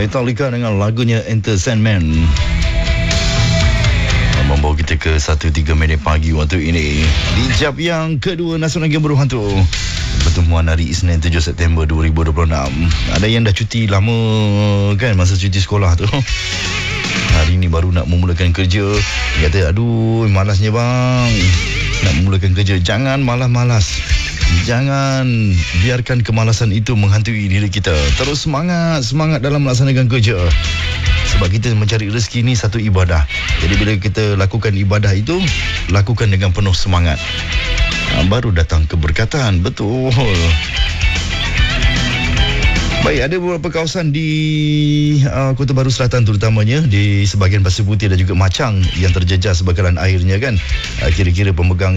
Metallica dengan lagunya Enter Sandman membawa kita ke 1.3 minit pagi waktu ini di jam yang kedua Nasional Game Berhantu. Pertemuan hari Isnin 7 September 2026. Ada yang dah cuti lama kan, masa cuti sekolah tu. Hari ni baru nak memulakan kerja. Dia kata, aduh malasnya bang nak memulakan kerja. Jangan malas-malas. Jangan biarkan kemalasan itu menghantui diri kita. Terus semangat dalam melaksanakan kerja. Sebab kita mencari rezeki ni satu ibadah. Jadi bila kita lakukan ibadah itu, lakukan dengan penuh semangat. Baru datang keberkatan. Betul. Baik, ada beberapa kawasan di Kota Baru Selatan terutamanya di sebahagian Pasir Putih dan juga Machang yang terjejas bekalan airnya kan. Kira-kira pemegang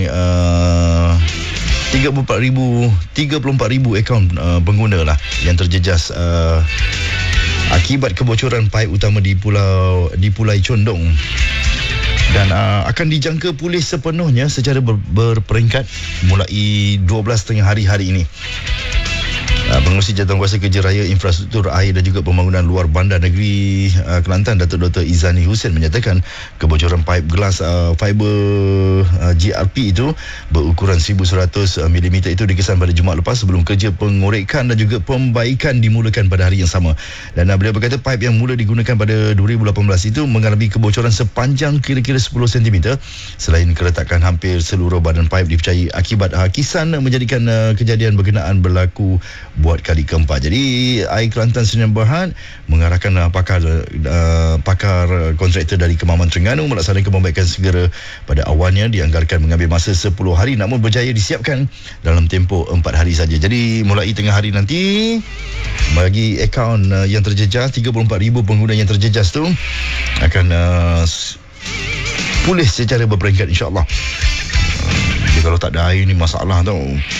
34,000 akaun pengguna lah yang terjejas akibat kebocoran paip utama di Pulai Condong. Dan akan dijangka pulih sepenuhnya secara berperingkat mulai 12 hari ini. Pengerusi Jawatankuasa Kerja Raya Infrastruktur Air dan juga Pembangunan Luar Bandar Negeri Kelantan, Datuk Dr. Izani Hussein menyatakan kebocoran paip gelas fiber GRP itu berukuran 1100 mm itu dikesan pada Jumaat lepas sebelum kerja pengorekan dan juga pembaikan dimulakan pada hari yang sama. Dan beliau berkata paip yang mula digunakan pada 2018 itu mengalami kebocoran sepanjang kira-kira 10 cm. Selain keretakan hampir seluruh badan paip dipercayai akibat hakisan menjadikan kejadian berkenaan berlaku buat kali keempat. Jadi Air Kelantan Sdn Bhd mengarahkan pakar kontraktor dari Kemaman Terengganu melaksanakan pembaikan segera. Pada awalnya dianggarkan mengambil masa 10 hari namun berjaya disiapkan dalam tempoh 4 hari saja. Jadi mulai tengah hari nanti bagi akaun yang terjejas, 34,000 pengguna yang terjejas tu akan pulih secara berperingkat insya-Allah. Jadi kalau tak ada air ni masalah tau.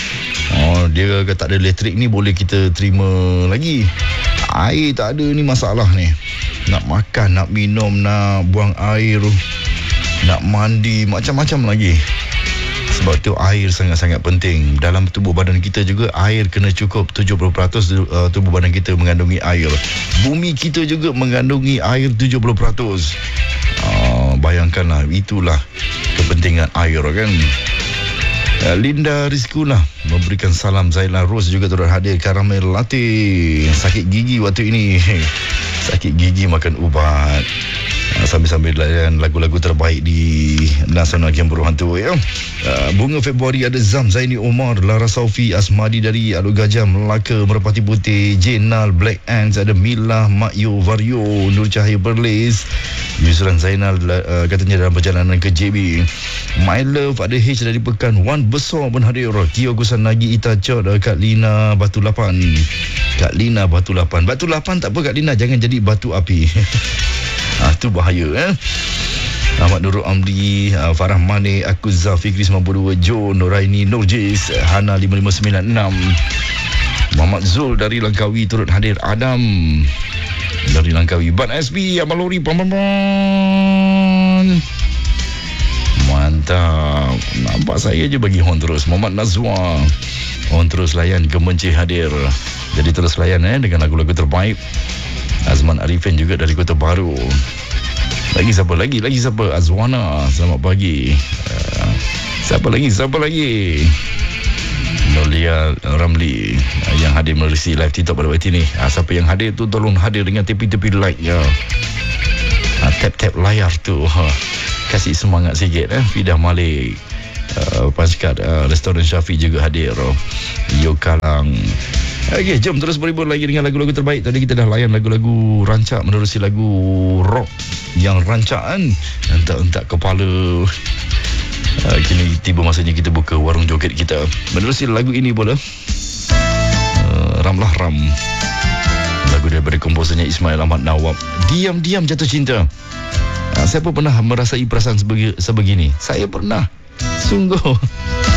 Dia tak ada elektrik ni boleh kita terima lagi. Air tak ada ni masalah ni. Nak makan, nak minum, nak buang air, nak mandi, macam-macam lagi. Sebab tu air sangat-sangat penting. Dalam tubuh badan kita juga air kena cukup. 70% tubuh badan kita mengandungi air. Bumi kita juga mengandungi air 70%. Bayangkanlah, itulah kepentingan air kan. Linda Rizkulah memberikan salam. Zaila Rose juga turut hadir. Karamel latte. Sakit gigi waktu ini. Sakit gigi makan ubat. Sambil-sambil layan lagu-lagu terbaik di Nasional Game Berhantu ya. Bunga Februari ada Zam, Zaini Omar, Lara Saufi, Asmadi dari Aluk Gajah, Melaka, Merpati Putih, Jenal, Black Ants, ada Mila, Makyo, Vario, Nur Cahaya Perlis, Yusran Zainal katanya dalam perjalanan ke JB. My Love ada H dari Pekan, Wan Besar pun hadir. Tio Gusan Nagi Ita Chot, Kak Lina Batu Lapan. Kak Lina Batu Lapan. Batu Lapan tak apa Kak Lina, jangan jadi batu api. Tu bahaya Ahmad Nurul Amri, Farah Mane, Akuzah Fikri 92, Jo Nuraini Nurjis, Hana 5596, Muhammad Zul dari Langkawi turut hadir. Adam dari Langkawi, Ban SB, Abang Lori, mantap. Nampak saya je bagi horn terus. Muhammad Nazwa, horn terus layan. Kemenci hadir. Jadi terus layan dengan lagu-lagu terbaik. Azman Arifin juga dari Kota Baru. Lagi siapa? Azwana, selamat pagi. Siapa lagi? Nolia Ramli yang hadir melalui live TikTok pada waktu ini. Siapa yang hadir tu tolong hadir dengan tepi-tepi like ya. Tap-tap layar tu. Kasih semangat sikit. Fidah Malik, Paskat, Restoran Syafiq juga hadir. Yo Kalang. Okey, jom terus berhibur lagi dengan lagu-lagu terbaik. Tadi kita dah layan lagu-lagu rancak menerusi lagu rock yang rancaan entak-entak kepala. Kini tiba masanya kita buka warung joget kita. Menerusi lagu ini pula Ramlah Ram. Lagu daripada komposernya Ismail Ahmad Nawab. Diam-diam jatuh cinta. Siapa pernah merasai perasaan sebegini? Saya pernah. Sungguh.